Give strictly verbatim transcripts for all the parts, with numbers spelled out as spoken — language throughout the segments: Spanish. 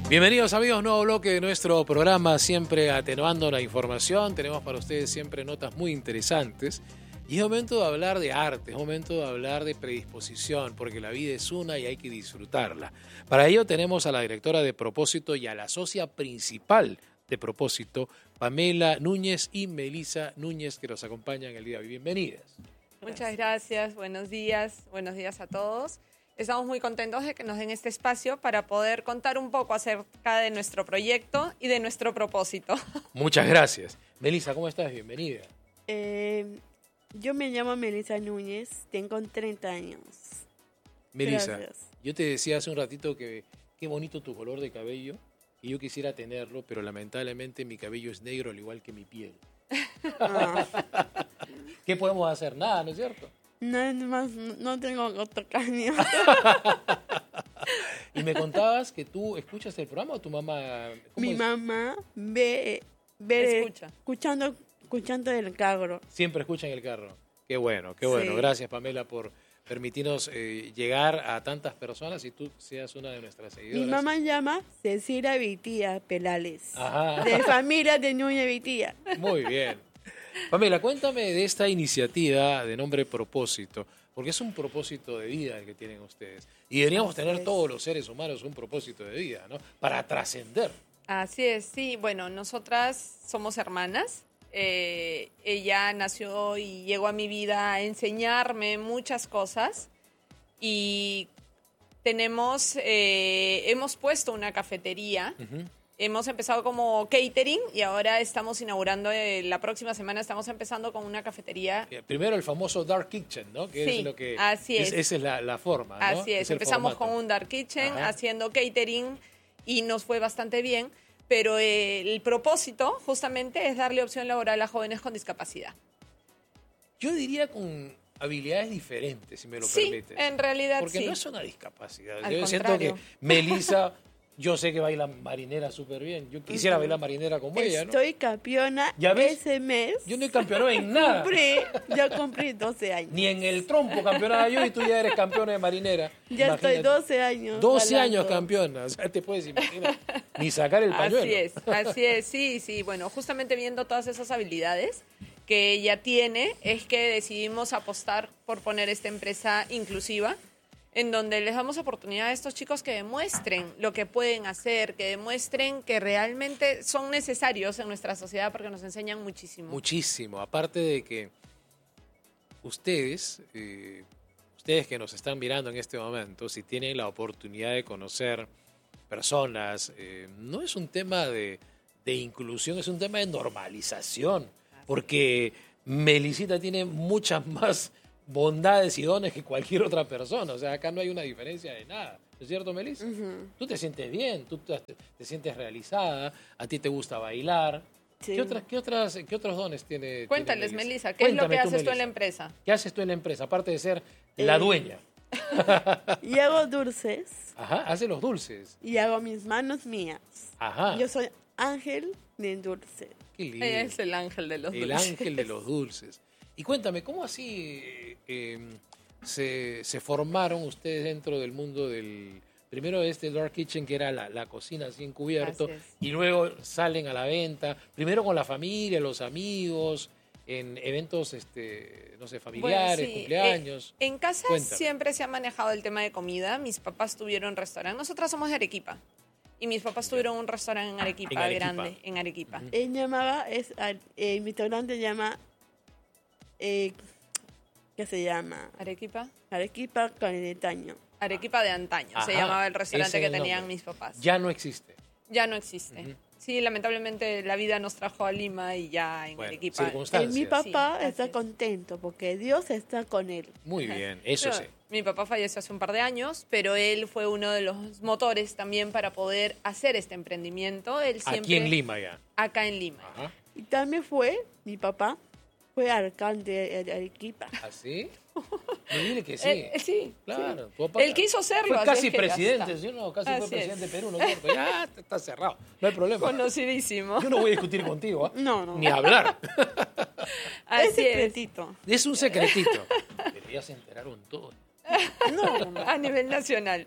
Bienvenidos amigos, nuevo bloque de nuestro programa, siempre atenuando la información. Tenemos para ustedes siempre notas muy interesantes. Y es momento de hablar de arte, es momento de hablar de predisposición, porque la vida es una y hay que disfrutarla. Para ello tenemos a la directora de Propósito y a la socia principal de Propósito, Pamela Núñez y Melissa Núñez, que nos acompañan el día de hoy. Bienvenidas. Muchas gracias, buenos días, buenos días a todos. Estamos muy contentos de que nos den este espacio para poder contar un poco acerca de nuestro proyecto y de nuestro propósito. Muchas gracias. Melissa, ¿cómo estás? Bienvenida. Eh, yo me llamo Melissa Núñez, tengo treinta años. Melissa, Gracias. yo te decía hace un ratito que qué bonito tu color de cabello, y yo quisiera tenerlo, pero lamentablemente mi cabello es negro al igual que mi piel. Ah. ¿Qué podemos hacer? Nada, ¿no es cierto? Nada más, no tengo otro cambio. Y me contabas que tú escuchas el programa o tu mamá... ¿cómo Mi es? mamá ve, ve Escucha. escuchando, escuchando el carro. Siempre escucha en el carro. Qué bueno, qué bueno. Sí. Gracias, Pamela, por permitirnos eh, llegar a tantas personas y tú seas una de nuestras seguidoras. Mi mamá llama Cecilia Vitía Pelales, Ajá. de familia de Núñez Vitía. Muy bien. Pamela, cuéntame de esta iniciativa de nombre Propósito, porque es un propósito de vida el que tienen ustedes. Y deberíamos Así tener es. todos los seres humanos un propósito de vida, ¿no? Para trascender. Así es, sí, bueno, nosotras somos hermanas. Eh, ella nació y llegó a mi vida a enseñarme muchas cosas y tenemos, eh, hemos puesto una cafetería. Uh-huh. Hemos empezado como catering y ahora estamos inaugurando, eh, la próxima semana estamos empezando con una cafetería. Primero el famoso Dark Kitchen, ¿no? Que Sí, es lo que así es. Esa es la, la forma, ¿no? Así es, el empezamos formato. con un dark kitchen, Ajá. haciendo catering y nos fue bastante bien, pero eh, el propósito justamente es darle opción laboral a jóvenes con discapacidad. Yo diría con habilidades diferentes, si me lo Sí, permites. en realidad Porque sí. no es una discapacidad. Al Yo siento que contrario. Melissa, yo sé que baila marinera súper bien. Yo quisiera Ujú. bailar marinera como ella, ¿no? Estoy campeona ¿Ya ves? ese mes. Yo no he campeonado en nada. Cumplí, yo cumplí doce años. Ni en el trompo campeonaba yo y tú ya eres campeona de marinera. Ya Imagínate. estoy doce años. doce bailando. años campeona. O sea, te puedes imaginar. Ni sacar el pañuelo. Así es, así es, sí, sí. Bueno, justamente viendo todas esas habilidades que ella tiene, es que decidimos apostar por poner esta empresa inclusiva, en donde les damos oportunidad a estos chicos que demuestren lo que pueden hacer, que demuestren que realmente son necesarios en nuestra sociedad porque nos enseñan muchísimo. Muchísimo. Aparte de que ustedes, eh, ustedes que nos están mirando en este momento, si tienen la oportunidad de conocer personas, eh, no es un tema de, de inclusión, es un tema de normalización. Porque Melisita tiene muchas más bondades y dones que cualquier otra persona. O sea, acá no hay una diferencia de nada. ¿No es cierto, Melissa? Ujú. Tú te sientes bien, tú te, te sientes realizada, a ti te gusta bailar. Sí. ¿Qué, otras, qué, otras, ¿Qué otros dones tiene? Cuéntales, tiene Melissa, ¿qué es lo Cuéntame que tú, haces tú en la Melissa. empresa? ¿Qué haces tú en la empresa? Aparte de ser la Eh, dueña. Y hago dulces Ajá, hace los dulces. y hago mis manos mías. Ajá, Yo soy ángel de dulce. qué lindo. Ella es el ángel de los El dulces. ángel de los dulces. Y cuéntame, ¿cómo así eh, eh, se, se formaron ustedes dentro del mundo del... Primero este Dark Kitchen, que era la, la cocina así encubierto, Así es. y luego salen a la venta, primero con la familia, los amigos, en eventos, este, no sé, familiares, Bueno, sí, cumpleaños. eh, en casa Cuéntame. siempre se ha manejado el tema de comida. Mis papás tuvieron restaurante. Nosotras somos de Arequipa. Y mis papás tuvieron un restaurante en Arequipa, En Arequipa. grande, en Arequipa. Ujú. Él llamaba, es, al- eh, mi restaurante llama, eh, ¿qué se llama? Arequipa. Arequipa Canetaño. Arequipa de antaño, se Ajá, llamaba el ese restaurante es que el tenían nombre. mis papás. Ya no existe. Ya no existe. Ujú. Sí, lamentablemente la vida nos trajo a Lima y ya en Bueno, Arequipa. circunstancias. Y mi papá Sí, así está es. contento porque Dios está con él. Muy bien, eso Pero sí. Mi papá falleció hace un par de años, pero él fue uno de los motores también para poder hacer este emprendimiento. Él siempre, Aquí en Lima ya. Acá en Lima. Ajá. Y también fue, mi papá, fue alcalde de Arequipa. ¿Así? No, dile que sí. Eh, eh, sí, Claro, sí. tu papá Él quiso serlo. fue así casi es que ya presidente, está. ¿sí? No, casi Así fue es. presidente de Perú, ¿no es cierto? Ya está cerrado, no hay problema. Conocidísimo. Yo no voy a discutir contigo, ¿ah? No, no. Ni hablar. Así es es. secretito. Es un secretito. Pero ya se enteraron todos. No, no, no. A nivel nacional.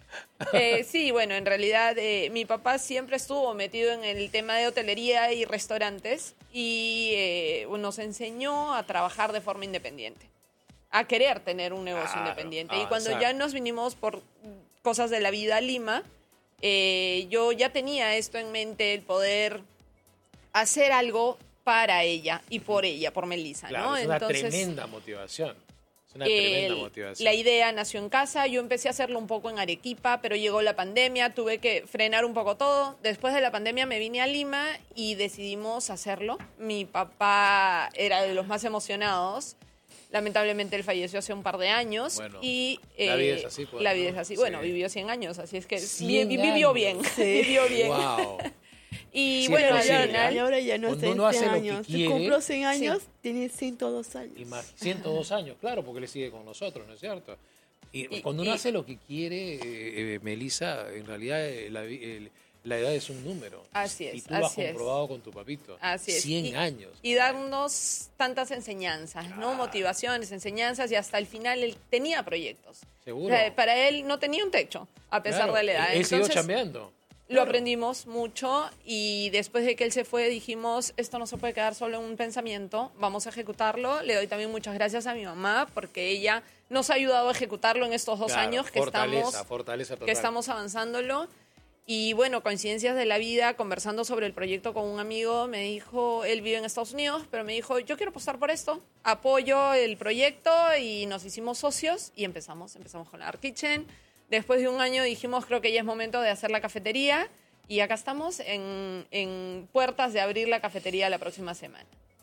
Eh, sí, bueno, en realidad eh, mi papá siempre estuvo metido en el tema de hotelería y restaurantes y eh, nos enseñó a trabajar de forma independiente, a querer tener un negocio Claro, independiente. a Y cuando avanzar. ya nos vinimos por cosas de la vida a Lima, eh, yo ya tenía esto en mente, el poder hacer algo para ella y por ella, por Melissa, Claro, ¿no? es una Entonces, tremenda motivación. Es una el- tremenda motivación. la idea nació en casa, yo empecé a hacerlo un poco en Arequipa, pero llegó la pandemia, tuve que frenar un poco todo. Después de la pandemia me vine a Lima y decidimos hacerlo. Mi papá era de los más emocionados. Lamentablemente él falleció hace un par de años. Bueno, y la vida es eh, así, pues, La vida ¿no? es así. Sí. Bueno, vivió cien años, así es que cien vi- vivió años. bien. Sí. Vivió bien. Wow. Y Sí, bueno, es al posible, final- Y ahora ya no Cuando está en uno hace cien lo que años. Si quiere- cumplió cien Sí. años, tiene ciento dos años. Imag- ciento dos años, claro, porque él sigue con nosotros, ¿no es cierto? Y, Y- cuando uno y- hace lo que quiere, eh, eh, Melissa, en realidad eh, la, vi- el- la edad es un número. Así es, Y tú lo has así es. comprobado con tu papito. Así es. cien Y- años. Y darnos tantas enseñanzas, ¿no? Ah. Motivaciones, enseñanzas, y hasta el final él tenía proyectos. Seguro. O sea, para él no tenía un techo, a pesar Claro, de la edad. Él, él siguió Entonces, chambeando. lo Claro. aprendimos mucho y después de que él se fue dijimos, esto no se puede quedar solo en un pensamiento, vamos a ejecutarlo. Le doy también muchas gracias a mi mamá porque ella nos ha ayudado a ejecutarlo en estos dos Claro, años que fortaleza, estamos fortaleza total. que estamos avanzándolo. Y bueno, coincidencias de la vida, conversando sobre el proyecto con un amigo, me dijo, él vive en Estados Unidos, pero me dijo, yo quiero apostar por esto, apoyo el proyecto y nos hicimos socios y empezamos, empezamos con la Art Kitchen. Después de un año dijimos, creo que ya es momento de hacer la cafetería y acá estamos en, en puertas de abrir la cafetería la próxima semana.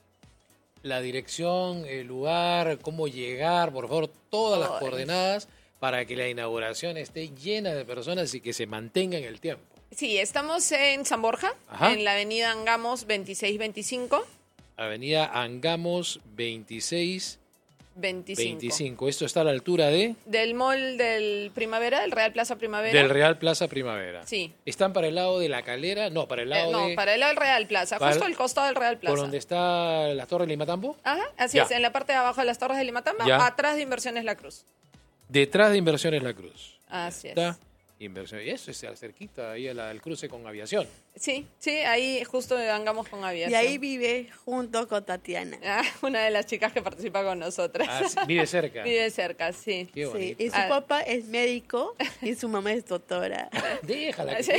La dirección, el lugar, cómo llegar, por favor, todas las Todo eso. coordenadas para que la inauguración esté llena de personas y que se mantenga en el tiempo. Sí, estamos en San Borja, Ajá. en la avenida Angamos veintiséis veinticinco. Avenida Angamos veintiséis veinticinco. veinticinco. Esto está a la altura de Del mall del Primavera, del Real Plaza Primavera. del Real Plaza Primavera. Sí. ¿Están para el lado de la Calera? No, para el Eh, lado no, de... para el lado del Real Plaza, para- justo al costado del Real Plaza. ¿Por donde está la Torre de Limatambo? Ajá, así Ya. es, en la parte de abajo de las Torres de Limatamba, Ya. atrás de Inversiones La Cruz. Detrás de Inversiones La Cruz. Así es. Está Inversión. Y eso es cerquita, ahí al, al cruce con aviación. Sí, sí, ahí justo andamos con Y aviación. ahí vive junto con Tatiana. Ah, una de las chicas que participa con nosotras. Ah, sí, vive cerca. Vive cerca, sí. Qué Sí, bonito. y su Ah. papá es médico y su mamá es doctora. Déjala. Que Sí.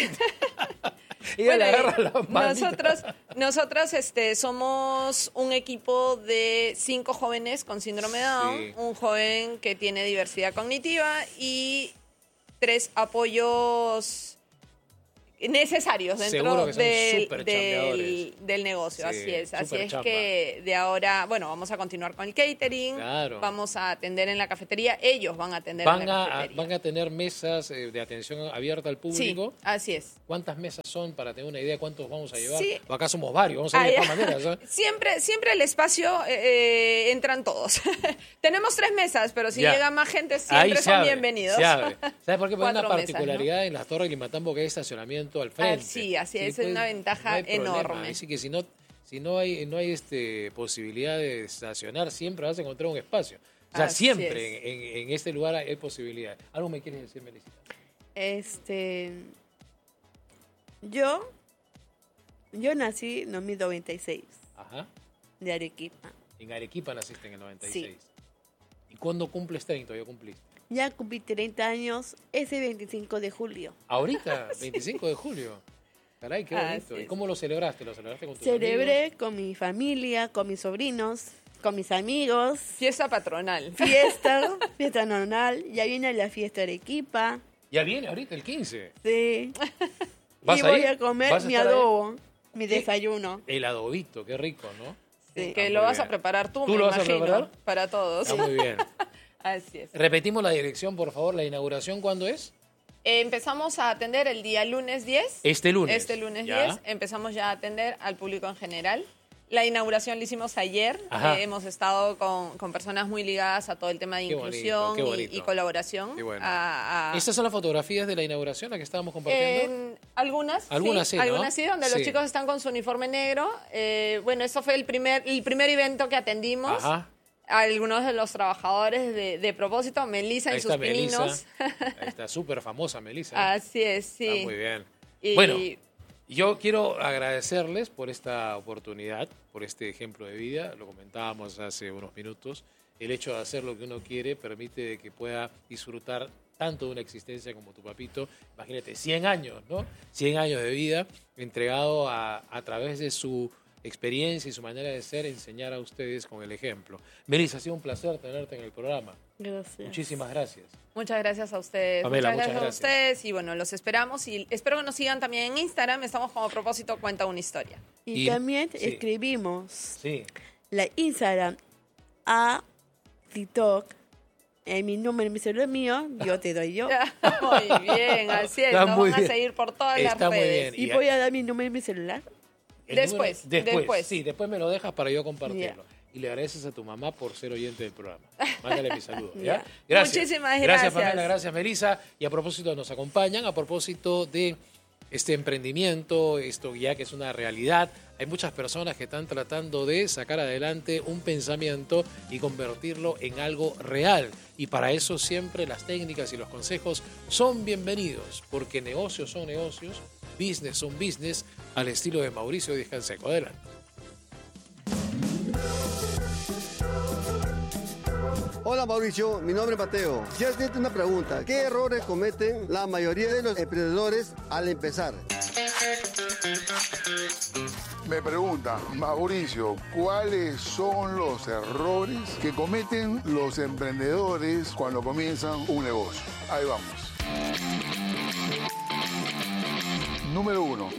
Ella Bueno, le agarra la manita. nosotros, nosotros este, somos un equipo de cinco jóvenes con síndrome de Down, Sí. un joven que tiene diversidad cognitiva y tres apoyos necesarios dentro Seguro que son del, súper del, chambeadores. del negocio. Sí, así es, así súper es chamba. que de ahora, bueno, vamos a continuar con el catering, Claro. vamos a atender en la cafetería, ellos van a atender Van en la a, cafetería. van a tener mesas eh, de atención abierta al sí, público. así es. ¿Cuántas mesas son para tener una idea de cuántos vamos a llevar? Sí. O acá somos varios, vamos a ir Ah, de ya. todas maneras. ¿eh? Siempre, siempre el espacio eh, eh, entran todos. Tenemos tres mesas, pero si Ya. llega más gente Ahí siempre se son abre, bienvenidos. se abre. ¿Sabes por qué? Porque hay una Cuatro mesas, particularidad en las Torres de Limatambo que hay estacionamiento al frente. Ah, sí, así es, es pues, una ventaja no hay problema. enorme. Así que si no, si no hay, no hay este posibilidad de estacionar, siempre vas a encontrar un espacio. O sea, Así siempre en, en- en este lugar hay posibilidad. ¿Algo me quieres decir, Melisita? Este, yo, yo nací en mil novecientos noventa y seis, Ajá. de Arequipa. En Arequipa naciste en el noventa y Sí. seis. ¿Y cuándo cumples treinta? ¿Ya cumpliste? Ya cumplí treinta años ese veinticinco de julio. Ahorita, veinticinco de julio. Caray, qué Así bonito. ¿Y es. cómo lo celebraste? ¿Lo celebraste con tus Celebré amigos? con mi familia, con mis sobrinos, con mis amigos. Fiesta patronal. Fiesta, fiesta normal. Ya viene la fiesta de Arequipa. Ya viene ahorita el quince. Sí. ¿Vas Y a voy ir? a comer ¿Vas a mi estar ahí? adobo, mi desayuno. El adobito, qué rico, ¿no? Sí. Que Ah, lo muy vas a bien. preparar tú, ¿Tú me lo vas a imagino, preparar? para todos. Está muy bien. Así es. Repetimos la dirección, por favor. ¿La inauguración cuándo es? Eh, empezamos a atender el día lunes diez. Este lunes. Este lunes Ya. diez. Empezamos ya a atender al público en general. La inauguración la hicimos ayer. Ajá. Eh, hemos estado con, con personas muy ligadas a todo el tema de Qué bonito, inclusión qué y- bonito. y, colaboración. Qué bueno. A- a- ¿Estas son las fotografías de la inauguración, la que estábamos compartiendo? En algunas, Algunas sí, ¿no? algunas sí, donde Sí. los chicos están con su uniforme negro. Eh, bueno, eso fue el primer, el primer evento que atendimos. Ajá. algunos de los trabajadores de, de Propósito, Melissa Ahí y sus está Melissa. pininos. Ahí está súper famosa Melissa. Así es, sí. Está muy bien. Y- Bueno, yo quiero agradecerles por esta oportunidad, por este ejemplo de vida. Lo comentábamos hace unos minutos. El hecho de hacer lo que uno quiere permite que pueda disfrutar tanto de una existencia como tu papito. Imagínate, cien años, ¿no? cien años de vida entregado a, a través de su experiencia y su manera de ser, enseñar a ustedes con el ejemplo. Melissa, ha sido un placer tenerte en el programa. Gracias. Muchísimas gracias. Muchas gracias a ustedes. Pamela, muchas muchas gracias a gracias. ustedes. Y bueno, los esperamos y espero que nos sigan también en Instagram. Estamos como Propósito Cuenta una Historia. Y, Y- también sí. escribimos Sí. la Instagram a TikTok. En mi número, mi celular mío, yo te doy yo. Muy bien, así es. Está Nos muy van a bien. seguir por todas Está las muy redes. bien. Y voy a dar mi número y mi celular. El Después, número- después, después. Sí, después me lo dejas para yo compartirlo. Y le agradeces a tu mamá por ser oyente del programa. Mándale mi saludo. ¿ya? Ya. Gracias. Muchísimas Gracias, gracias. Pamela. Gracias, Melissa. Y a propósito, nos acompañan a propósito de este emprendimiento, esto ya que es una realidad. Hay muchas personas que están tratando de sacar adelante un pensamiento y convertirlo en algo real. Y para eso siempre las técnicas y los consejos son bienvenidos, porque negocios son negocios, business son business, al estilo de Mauricio Díaz Canseco. Adelante. Hola Mauricio, mi nombre es Mateo. Quiero hacerte una pregunta. ¿Qué errores cometen la mayoría de los emprendedores al empezar? Me pregunta, Mauricio, ¿cuáles son los errores que cometen los emprendedores cuando comienzan un negocio? Ahí vamos. Número uno.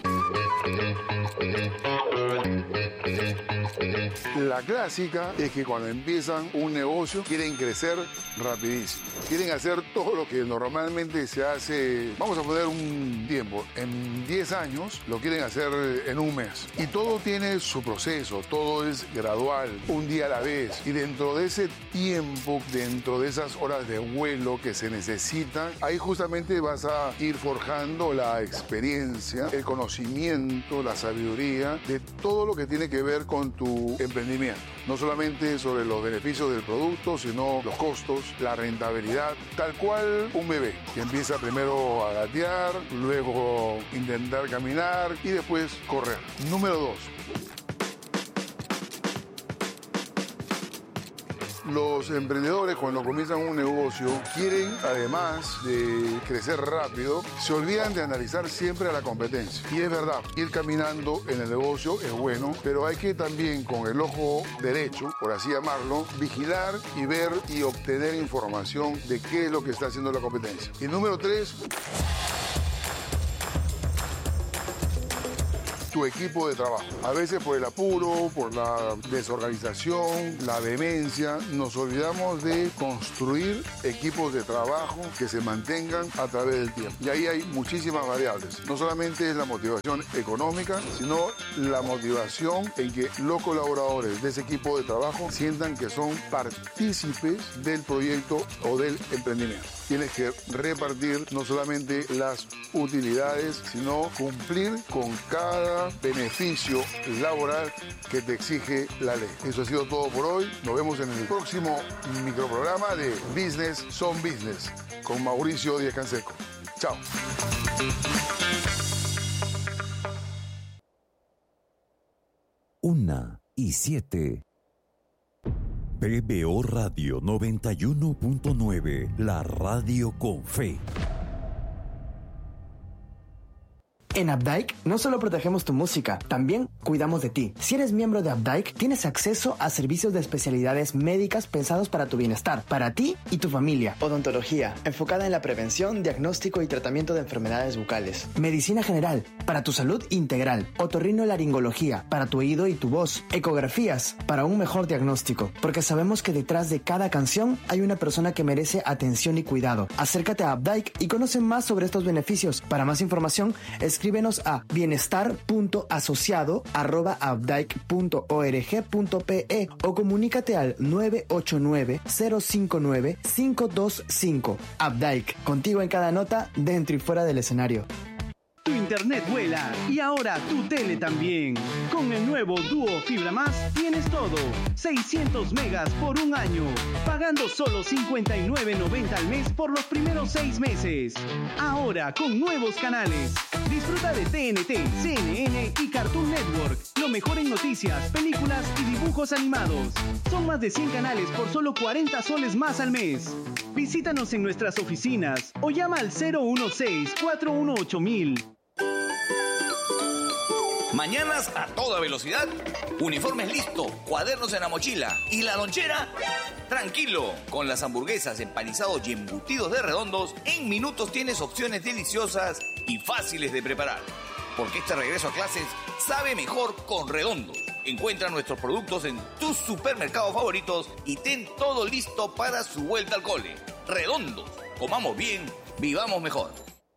La clásica es que cuando empiezan un negocio quieren crecer rapidísimo. Quieren hacer todo lo que normalmente se hace, vamos a poner un tiempo, en diez años lo quieren hacer en un mes. Y todo tiene su proceso, todo es gradual, un día a la vez. Y dentro de ese tiempo, dentro de esas horas de vuelo que se necesitan, ahí justamente vas a ir forjando la experiencia, el conocimiento, la sabiduría de todo lo que tiene que ver con tu emprendimiento. No solamente sobre los beneficios del producto, sino los costos, la rentabilidad, tal cual un bebé que empieza primero a gatear, luego intentar caminar y después correr. Número dos. Los emprendedores cuando comienzan un negocio quieren, además de crecer rápido, se olvidan de analizar siempre a la competencia. Y es verdad, ir caminando en el negocio es bueno, pero hay que también con el ojo derecho, por así llamarlo, vigilar y ver y obtener información de qué es lo que está haciendo la competencia. Y número tres, tu equipo de trabajo. A veces por el apuro, por la desorganización, la vehemencia, nos olvidamos de construir equipos de trabajo que se mantengan a través del tiempo. Y ahí hay muchísimas variables. No solamente es la motivación económica, sino la motivación en que los colaboradores de ese equipo de trabajo sientan que son partícipes del proyecto o del emprendimiento. Tienes que repartir no solamente las utilidades, sino cumplir con cada beneficio laboral que te exige la ley. Eso ha sido todo por hoy. Nos vemos en el próximo microprograma de Business Son Business con Mauricio Díaz Canseco. Chao. Una y siete. P B O Radio noventa y uno punto nueve, la radio con fe. En Updike no solo protegemos tu música, también cuidamos de ti. Si eres miembro de Updike, tienes acceso a servicios de especialidades médicas pensados para tu bienestar, para ti y tu familia. Odontología, enfocada en la prevención, diagnóstico y tratamiento de enfermedades bucales. Medicina general, para tu salud integral. Otorrinolaringología, para tu oído y tu voz. Ecografías, para un mejor diagnóstico. Porque sabemos que detrás de cada canción hay una persona que merece atención y cuidado. Acércate a Updike y conoce más sobre estos beneficios. Para más información, escribe Escríbenos a bienestar punto asociado arroba updike punto org punto pe o comunícate al nueve ocho nueve, cero cinco nueve, cinco dos cinco. Updike, contigo en cada nota, dentro y fuera del escenario. Tu internet vuela y ahora tu tele también. Con el nuevo Duo Fibra Más tienes todo. seiscientos megas por un año, pagando solo cincuenta y nueve noventa al mes por los primeros seis meses. Ahora con nuevos canales. Disfruta de T N T, C N N y Cartoon Network. Lo mejor en noticias, películas y dibujos animados. Son más de cien canales por solo cuarenta soles más al mes. Visítanos en nuestras oficinas o llama al cero uno seis, cuatro uno ocho mil. Mañanas a toda velocidad, uniformes listo, cuadernos en la mochila y la lonchera. Tranquilo, con las hamburguesas, empanizados y embutidos de Redondos, en minutos tienes opciones deliciosas y fáciles de preparar. Porque este regreso a clases sabe mejor con Redondos. Encuentra nuestros productos en tus supermercados favoritos y ten todo listo para su vuelta al cole. Redondos, comamos bien, vivamos mejor.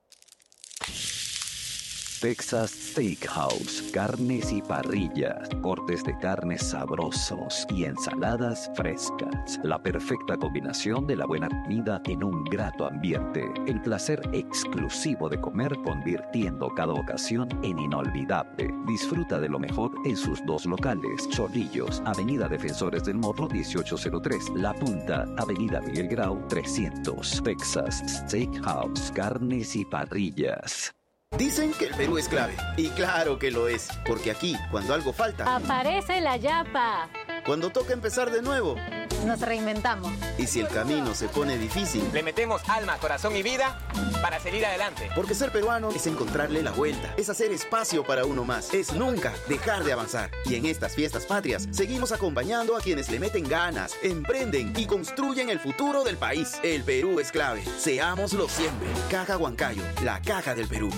Texas Steakhouse, carnes y parrillas, cortes de carnes sabrosos y ensaladas frescas. La perfecta combinación de la buena comida en un grato ambiente. El placer exclusivo de comer convirtiendo cada ocasión en inolvidable. Disfruta de lo mejor en sus dos locales. Chorrillos, Avenida Defensores del Morro dieciocho cero tres. La Punta, Avenida Miguel Grau trescientos. Texas Steakhouse, carnes y parrillas. Dicen que el Perú es clave, y claro que lo es, porque aquí, cuando algo falta, aparece la yapa. Cuando toca empezar de nuevo, nos reinventamos. Y si el camino se pone difícil, le metemos alma, corazón y vida para seguir adelante. Porque ser peruano es encontrarle la vuelta, es hacer espacio para uno más, es nunca dejar de avanzar. Y en estas fiestas patrias, seguimos acompañando a quienes le meten ganas, emprenden y construyen el futuro del país. El Perú es clave, seámoslo siempre. Caja Huancayo, la caja del Perú.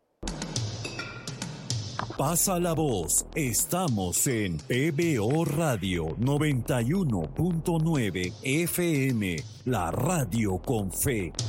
Pasa la voz, estamos en P B O Radio noventa y uno punto nueve F M, la radio con fe.